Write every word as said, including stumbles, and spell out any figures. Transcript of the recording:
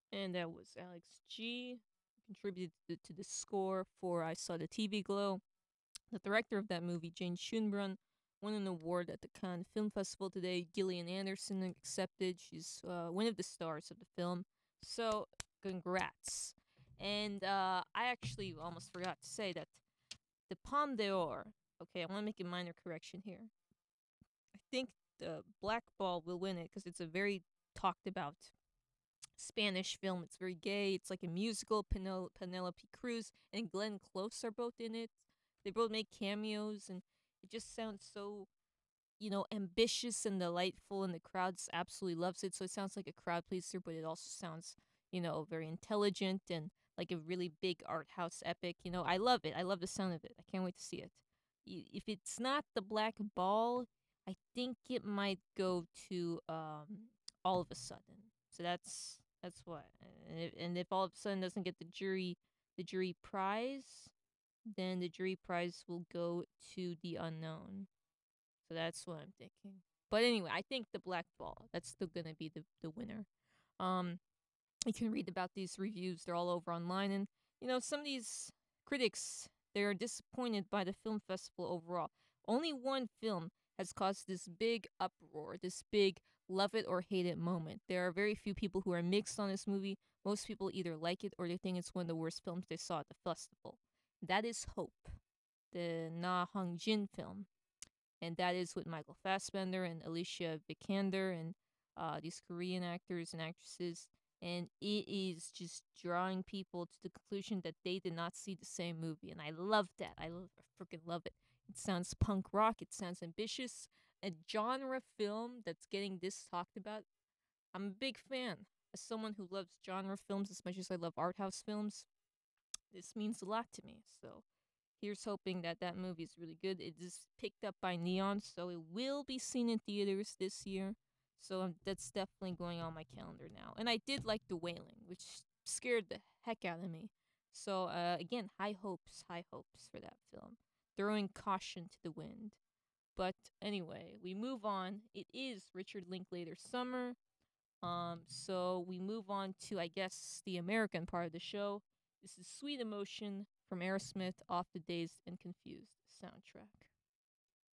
And that was Alex G. Contributed to, to the score for I Saw the T V Glow. The director of that movie, Jane Schoenbrunn, won an award at the Cannes Film Festival today. Gillian Anderson accepted. She's uh, one of the stars of the film. So, congrats. And uh, I actually almost forgot to say that the Palme d'Or. Okay, I want to make a minor correction here. I think the Black Ball will win it because it's a very talked about Spanish film. It's very gay. It's like a musical. Penel- Penelope Cruz and Glenn Close are both in it. They both make cameos, and it just sounds so, you know, ambitious and delightful, and the crowd absolutely loves it. So it sounds like a crowd pleaser, but it also sounds, you know, very intelligent and like a really big art house epic. You know, I love it. I love the sound of it. I can't wait to see it. If it's not the Black Ball, I think it might go to um All of a Sudden. So that's that's what. And if, and if All of a Sudden doesn't get the jury the jury prize, then the jury prize will go to The Unknown. So that's what I'm thinking. But anyway, I think the Black Ball, that's still gonna be the the winner. Um, you can read about these reviews; they're all over online, and you know some of these critics they're disappointed by the film festival overall. Only one film has caused this big uproar, this big love it or hate it moment. There are very few people who are mixed on this movie. Most people either like it or they think it's one of the worst films they saw at the festival. That is Hope, the Na Hong Jin film, and that is with Michael Fassbender and Alicia Vikander and uh, these Korean actors and actresses. And it is just drawing people to the conclusion that they did not see the same movie, and I love that. I love, I freaking love it. It sounds punk rock. It sounds ambitious. A genre film that's getting this talked about. I'm a big fan. As someone who loves genre films as much as I love art house films, this means a lot to me. So here's hoping that that movie is really good. It is picked up by Neon, so it will be seen in theaters this year. So um, that's definitely going on my calendar now. And I did like The Wailing, which scared the heck out of me. So uh, again, high hopes, high hopes for that film. Throwing caution to the wind. But anyway, we move on. It is Richard Linklater summer. Um, so we move on to, I guess, the American part of the show. This is Sweet Emotion from Aerosmith off the Dazed and Confused soundtrack.